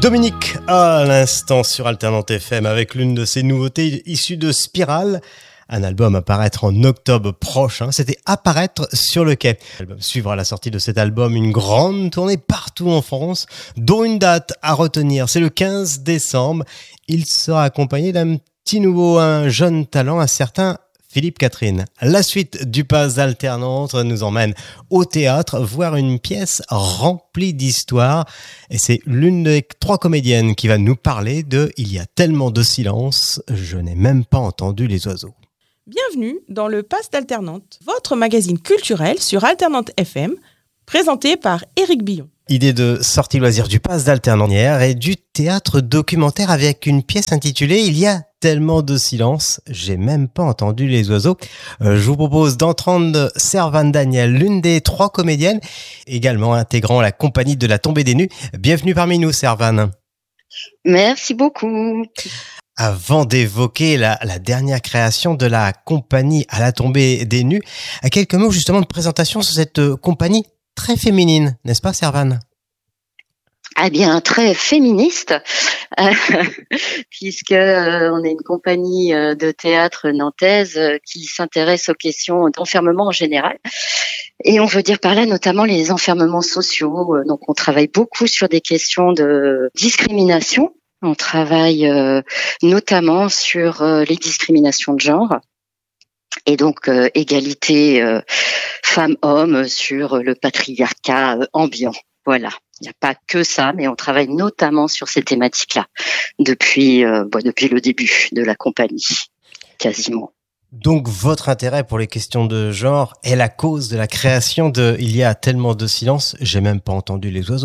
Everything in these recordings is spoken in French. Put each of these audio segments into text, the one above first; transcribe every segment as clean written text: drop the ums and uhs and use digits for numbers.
Dominique à l'instant sur Alternante FM avec l'une de ses nouveautés issues de Spirale. Un album à paraître en octobre prochain. C'était Apparaître sur le quai. L'album suivra la sortie de cet album une grande tournée partout en France, dont une date à retenir. C'est le 15 décembre. Il sera accompagné d'un petit nouveau, un jeune talent, un certain Philippe Catherine. La suite du Pass d'Alternante nous emmène au théâtre voir une pièce remplie d'histoires. Et c'est l'une des 3 comédiennes qui va nous parler de « Il y a tellement de silence, je n'ai même pas entendu les oiseaux ». Bienvenue dans le Pass d'Alternante, votre magazine culturel sur Alternante FM, présenté par Éric Billon. Idée de sortie loisir du Pass d'Alternante et du théâtre documentaire avec une pièce intitulée « Il y a tellement de silence, j'ai même pas entendu les oiseaux ». Je vous propose d'entendre Servane Daniel, l'une des 3 comédiennes, également intégrant la compagnie de la Tombée des Nues. Bienvenue parmi nous, Servane. Merci beaucoup. Avant d'évoquer la dernière création de la compagnie à la Tombée des Nues, quelques mots justement de présentation sur cette compagnie très féminine, n'est-ce pas, Servane ? Eh bien, très féministe, puisque on est une compagnie de théâtre nantaise qui s'intéresse aux questions d'enfermement en général. Et on veut dire par là notamment les enfermements sociaux. Donc, on travaille beaucoup sur des questions de discrimination. On travaille notamment sur les discriminations de genre. Et donc, égalité femmes-hommes sur le patriarcat ambiant. Voilà. Il n'y a pas que ça, mais on travaille notamment sur ces thématiques-là depuis le début de la compagnie, quasiment. Donc, votre intérêt pour les questions de genre est la cause de la création de « Il y a tellement de silence, j'ai même pas entendu les oiseaux ».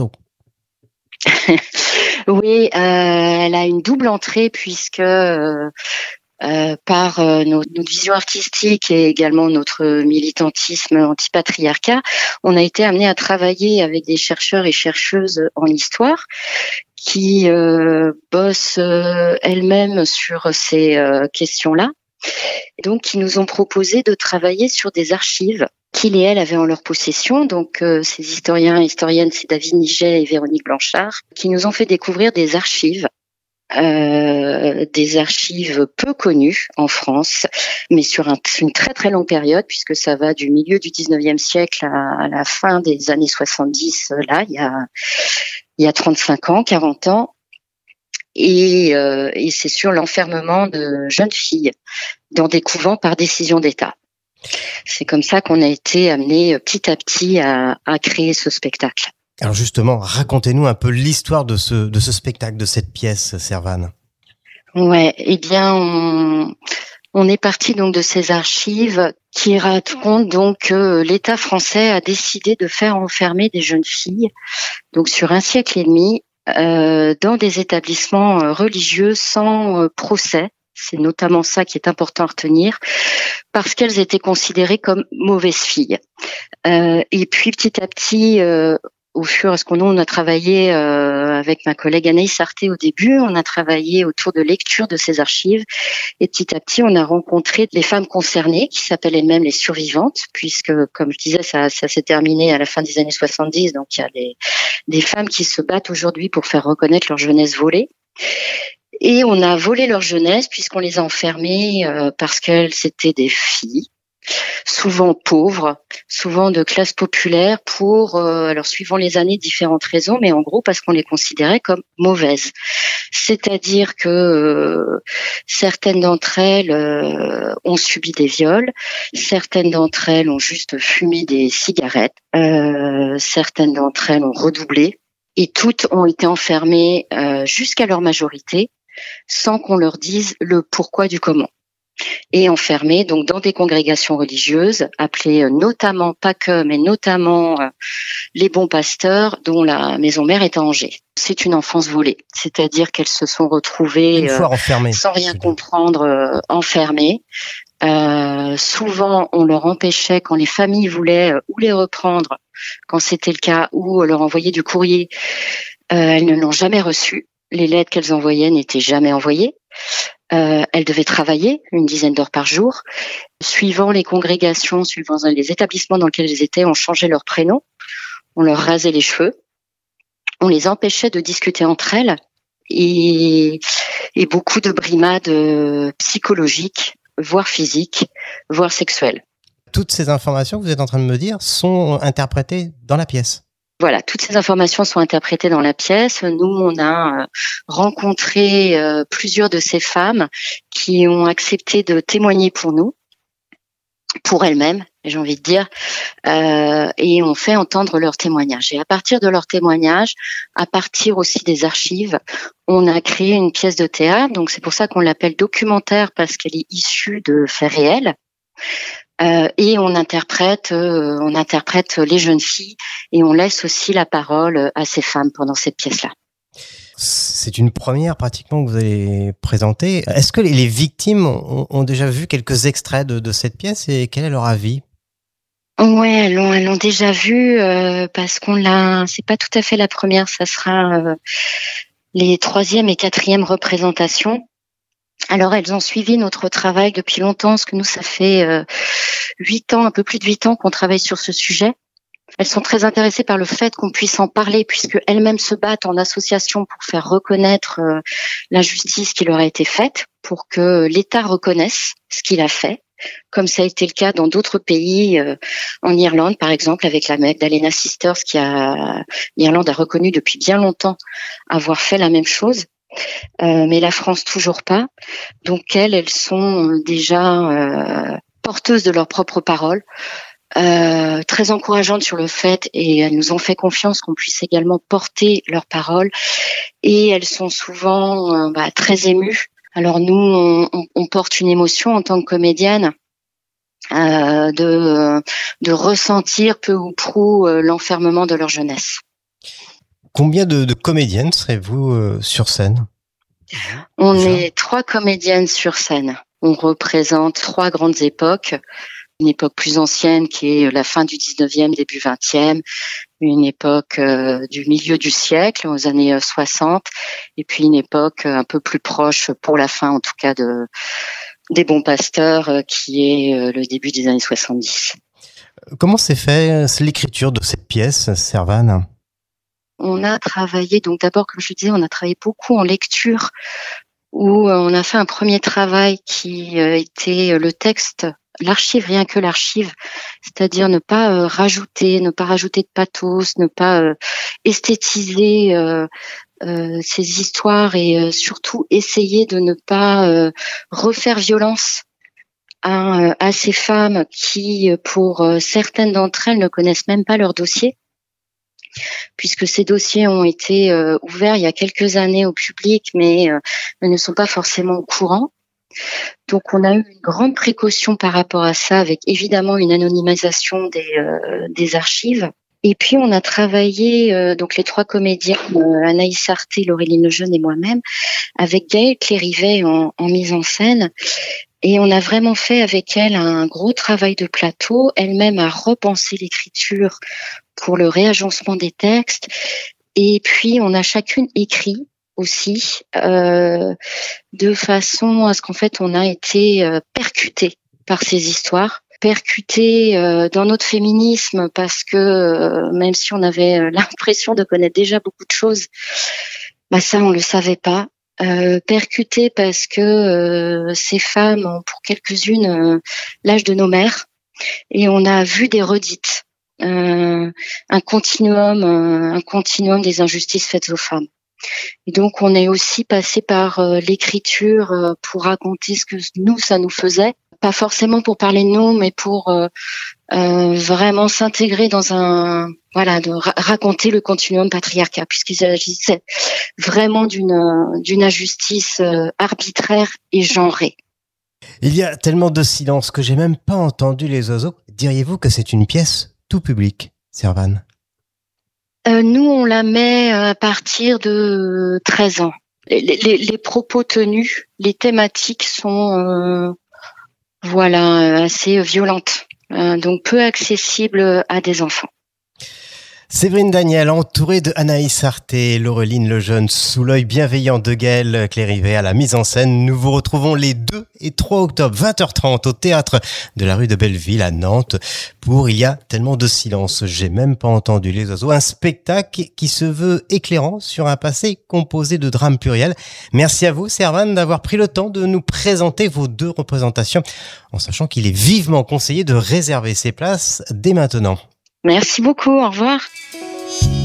Oui, elle a une double entrée puisque par notre vision artistique et également notre militantisme anti-patriarcat, on a été amené à travailler avec des chercheurs et chercheuses en histoire qui bossent elles-mêmes sur ces questions-là. Et donc, qui nous ont proposé de travailler sur des archives qu'ils et elles avaient en leur possession. Donc, ces historiens et historiennes, c'est David Niget et Véronique Blanchard, qui nous ont fait découvrir des archives peu connues en France, mais sur une très très longue période, puisque ça va du milieu du 19e siècle à la fin des années 70, là, il y a 35 ans, 40 ans. Et c'est sur l'enfermement de jeunes filles dans des couvents par décision d'État. C'est comme ça qu'on a été amené petit à petit à créer ce spectacle. Alors justement, racontez-nous un peu l'histoire de ce spectacle, de cette pièce, Servane. Ouais, eh bien, on est parti donc de ces archives qui racontent donc que l'État français a décidé de faire enfermer des jeunes filles, donc sur 1 siècle et demi, dans des établissements religieux sans procès. C'est notamment ça qui est important à retenir, parce qu'elles étaient considérées comme mauvaises filles. Et puis petit à petit, au fur et à mesure on a travaillé avec ma collègue Anaïs Sarté au début, on a travaillé autour de lecture de ces archives, et petit à petit on a rencontré les femmes concernées qui s'appellent elles-mêmes les survivantes, puisque comme je disais ça s'est terminé à la fin des années 70, donc il y a des femmes qui se battent aujourd'hui pour faire reconnaître leur jeunesse volée. Et on a volé leur jeunesse puisqu'on les a enfermées parce qu'elles étaient des filles, souvent pauvres, souvent de classe populaire pour, alors suivant les années, différentes raisons, mais en gros parce qu'on les considérait comme mauvaises. C'est-à-dire que certaines d'entre elles ont subi des viols, certaines d'entre elles ont juste fumé des cigarettes, certaines d'entre elles ont redoublé, et toutes ont été enfermées jusqu'à leur majorité, sans qu'on leur dise le pourquoi du comment. Et enfermées donc dans des congrégations religieuses appelées notamment, pas que, mais notamment les Bons Pasteurs, dont la maison mère est à Angers. C'est une enfance volée, c'est-à-dire qu'elles se sont retrouvées sans rien comprendre, enfermées. Souvent, on leur empêchait, quand les familles voulaient ou les reprendre, quand c'était le cas, ou leur envoyer du courrier, elles ne l'ont jamais reçu. Les lettres qu'elles envoyaient n'étaient jamais envoyées. Elles devaient travailler 10 d'heures par jour. Suivant les congrégations, suivant les établissements dans lesquels elles étaient, on changeait leur prénom, on leur rasait les cheveux, on les empêchait de discuter entre elles et beaucoup de brimades psychologiques, voire physiques, voire sexuelles. Toutes ces informations que vous êtes en train de me dire sont interprétées dans la pièce. Voilà, toutes ces informations sont interprétées dans la pièce. Nous, on a rencontré plusieurs de ces femmes qui ont accepté de témoigner pour nous, pour elles-mêmes, j'ai envie de dire, et on fait entendre leurs témoignages. Et à partir de leurs témoignages, à partir aussi des archives, on a créé une pièce de théâtre. Donc c'est pour ça qu'on l'appelle documentaire, parce qu'elle est issue de faits réels. Et on interprète les jeunes filles, et on laisse aussi la parole à ces femmes pendant cette pièce-là. C'est une première pratiquement que vous allez présenter. Est-ce que les victimes ont déjà vu quelques extraits de cette pièce, et quel est leur avis? Ouais, elles l'ont déjà vu, parce c'est pas tout à fait la première, ça sera les 3e et 4e représentations. Alors, elles ont suivi notre travail depuis longtemps, parce que nous, ça fait 8 ans, un peu plus de 8 ans qu'on travaille sur ce sujet. Elles sont très intéressées par le fait qu'on puisse en parler, puisque elles-mêmes se battent en association pour faire reconnaître l'injustice qui leur a été faite, pour que l'État reconnaisse ce qu'il a fait, comme ça a été le cas dans d'autres pays, en Irlande par exemple, avec la Magdalena Sisters, l'Irlande a reconnu depuis bien longtemps avoir fait la même chose. Mais la France toujours pas. Donc elles sont déjà porteuses de leurs propres paroles, très encourageantes sur le fait, et elles nous ont fait confiance qu'on puisse également porter leurs paroles, et elles sont souvent très émues. Alors nous, on porte une émotion en tant que comédienne, de ressentir peu ou prou l'enfermement de leur jeunesse. Combien de comédiennes serez-vous sur scène? On est 3 comédiennes sur scène. On représente 3 grandes époques. Une époque plus ancienne qui est la fin du 19e, début 20e. Une époque du milieu du siècle, aux années 60. Et puis une époque un peu plus proche, pour la fin en tout cas, des Bons Pasteurs, qui est le début des années 70. Comment s'est fait l'écriture de cette pièce, Servane? On a travaillé, donc d'abord, comme je disais, on a travaillé beaucoup en lecture, où on a fait un premier travail qui était le texte, l'archive, rien que l'archive, c'est-à-dire ne pas rajouter de pathos, ne pas esthétiser ces histoires, et surtout essayer de ne pas refaire violence à ces femmes qui, pour certaines d'entre elles, ne connaissent même pas leur dossier, puisque ces dossiers ont été ouverts il y a quelques années au public, mais ne sont pas forcément au courant. Donc on a eu une grande précaution par rapport à ça, avec évidemment une anonymisation des archives. Et puis on a travaillé, donc les 3 comédiens, Anaïs Sarté, Laureline Lejeune et moi-même, avec Gaëlle Clérivet en mise en scène. Et on a vraiment fait avec elle un gros travail de plateau. Elle-même a repensé l'écriture pour le réagencement des textes. Et puis, on a chacune écrit aussi, de façon à ce qu'en fait, on a été percuté par ces histoires. Percuté dans notre féminisme, parce que même si on avait l'impression de connaître déjà beaucoup de choses, ça, on le savait pas. Percuté parce que ces femmes ont pour quelques-unes l'âge de nos mères, et on a vu des redites, un continuum des injustices faites aux femmes. Et donc on est aussi passé par l'écriture pour raconter ce que nous, ça nous faisait, pas forcément pour parler de nous, mais pour vraiment s'intégrer dans de raconter le continuum patriarcat, puisqu'il s'agissait vraiment d'une injustice arbitraire et genrée. Il y a tellement de silence que j'ai même pas entendu les oiseaux. Diriez-vous que c'est une pièce tout public, Servane? Nous, on la met à partir de 13 ans. Les propos tenus, les thématiques sont assez violentes, donc peu accessibles à des enfants. Séverine Daniel, entourée de Anaïs Arté, Laureline Lejeune, sous l'œil bienveillant de Gaël Clérivet à la mise en scène. Nous vous retrouvons les 2 et 3 octobre, 20h30, au théâtre de la rue de Belleville à Nantes pour Il y a tellement de silence. J'ai même pas entendu les oiseaux. Un spectacle qui se veut éclairant sur un passé composé de drames pluriels. Merci à vous, Servane, d'avoir pris le temps de nous présenter vos 2 représentations, en sachant qu'il est vivement conseillé de réserver ses places dès maintenant. Merci beaucoup, au revoir.